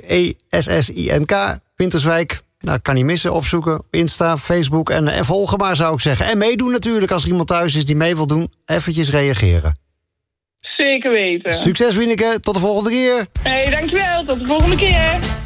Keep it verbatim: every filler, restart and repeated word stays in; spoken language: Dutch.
E S S I N K, Winterswijk. Nou, kan niet missen, opzoeken, Insta, Facebook en, en volgen maar, zou ik zeggen. En meedoen natuurlijk, als er iemand thuis is die mee wil doen. Eventjes reageren. Zeker weten. Succes, Wieneke. Tot de volgende keer. Hey, dankjewel. Tot de volgende keer.